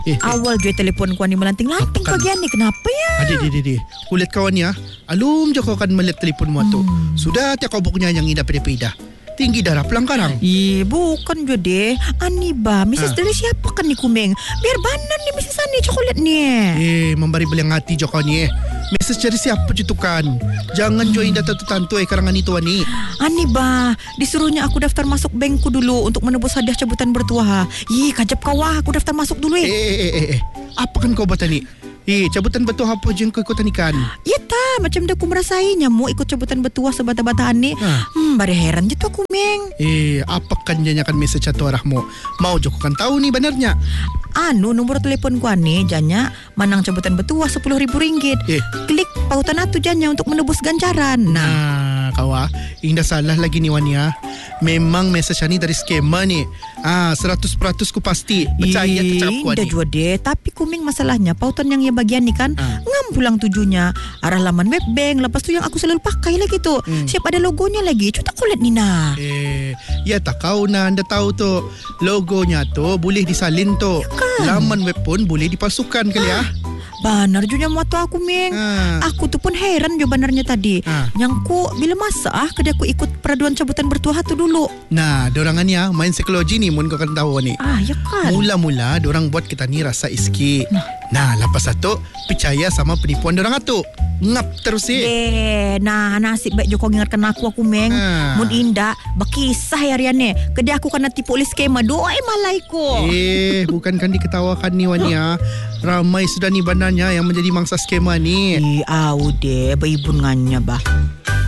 Awal je telefon ko ni melanting-lanting pagi ni. Kenapa ya? Adi. Kulit kawan ya. Alum je kau akan melihat telefon mu tu. Sudah tiap kau buknya yang indah peda-peda. Tinggi darah pelangkarang. Bukan je deh. Ani ba, Mrs. dari siapa kan ni kumeng? Biar banan ni Mrs. Ani coklat ni. Memberi belang hati je kau ni. Mrs. dari siapa je tu kan? Jangan join data tu tantu karangan itu Ani. Ani ba, disuruhnya aku daftar masuk bankku dulu untuk menebus hadiah cabutan bertuah. Kajap kau aku daftar masuk dulu Apa kan kau buat ni? Cabutan bertuah apa je kau ikutan ikan? Ya tak, macam dah aku merasainya mau ikut cabutan bertuah sebata-bata ni. Bari heran je tu aku meng. Apa kan janya kan mesej atau arahmu? Mau je kau kan tahu ni benarnya. Nomor telefon ku ni janya manang cabutan bertuah RM10,000. Klik pautan atu janya untuk menebus ganjaran. Kawa, indah salah lagi ni Wania. Memang mesej ni dari skema ni. 100% ku pasti. Percaya kecap ku ni. Dah jua deh. Tapi kuming masalahnya pautan yang ia bagian ni kan ngam pulang tujunya arah laman web bank. Lepas tu yang aku selalu pakai lagi tu. Siap ada logonya lagi. Cuta kulit ni na. Ya tak kau na anda tahu tu. Logonya tu boleh disalin tu. Laman web pun boleh dipalsukan kali ya. Banar juga moto aku meng. Aku tu pun heran je banarnya tadi. Yang ku bila masa kedai aku ikut peraduan cabutan bertuah tu dulu. Dorangannya main psikologi ni mun kau kan tahu ni. Ya kan. Mula-mula dorang buat kita ni rasa iski. Lepas satu percaya sama penipuan dorang tu. Ngap terus nasib baik Joko ingatkan aku meng. Mun indah bakisah harian ni. Kedai aku kena tipu oleh skema. Doai malai ko. Bukan kan diketawakan ni Wania. Ramai sudah ni bananya yang menjadi mangsa skema ni. Deh, beribun ngannya bah.